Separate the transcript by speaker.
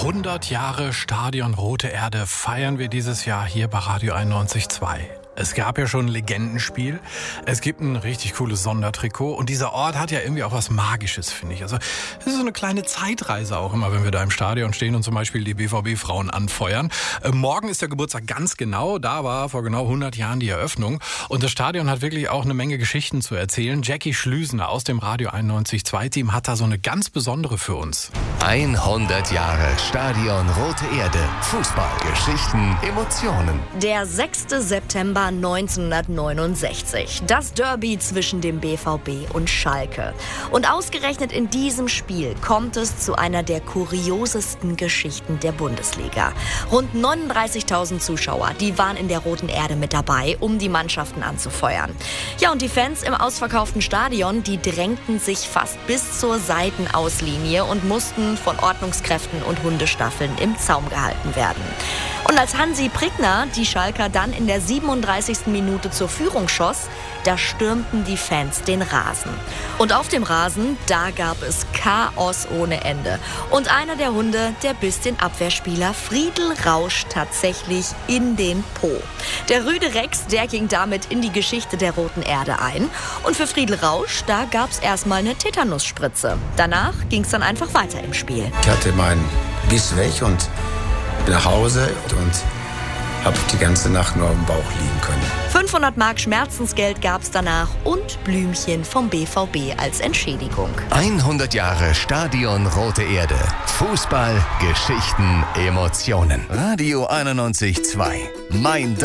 Speaker 1: 100 Jahre Stadion Rote Erde feiern wir dieses Jahr hier bei Radio 91.2. Es gab ja schon ein Legendenspiel, es gibt ein richtig cooles Sondertrikot und dieser Ort hat ja irgendwie auch was Magisches, finde ich. Also es ist so eine kleine Zeitreise auch immer, wenn wir da im Stadion stehen und zum Beispiel die BVB-Frauen anfeuern. Morgen ist der Geburtstag ganz genau, da war vor genau 100 Jahren die Eröffnung und das Stadion hat wirklich auch eine Menge Geschichten zu erzählen. Jackie Schlüsener aus dem Radio 91.2-Team hat da so eine ganz besondere für uns.
Speaker 2: 100 Jahre Stadion Rote Erde. Fußballgeschichten, Emotionen.
Speaker 3: Der 6. September 1969. Das Derby zwischen dem BVB und Schalke. Und ausgerechnet in diesem Spiel kommt es zu einer der kuriosesten Geschichten der Bundesliga. Rund 39.000 Zuschauer, die waren in der Roten Erde mit dabei, um die Mannschaften anzufeuern. Ja, und die Fans im ausverkauften Stadion, die drängten sich fast bis zur Seitenauslinie und mussten von Ordnungskräften und Hundestaffeln im Zaum gehalten werden. Und als Hansi Prickner die Schalker dann in der 37. Minute zur Führung schoss, da stürmten die Fans den Rasen. Und auf dem Rasen, da gab es Chaos ohne Ende. Und einer der Hunde, der biss den Abwehrspieler Friedel Rausch tatsächlich in den Po. Der Rüde Rex, der ging damit in die Geschichte der Roten Erde ein. Und für Friedel Rausch, da gab's erstmal eine Tetanusspritze. Danach ging's dann einfach weiter im Spiel.
Speaker 4: Ich hatte meinen Biss weg und bin nach Hause und habe die ganze Nacht nur auf dem Bauch liegen können.
Speaker 3: 500 Mark Schmerzensgeld gab's danach und Blümchen vom BVB als Entschädigung.
Speaker 2: 100 Jahre Stadion Rote Erde. Fußball, Geschichten, Emotionen. Radio 91.2. Mein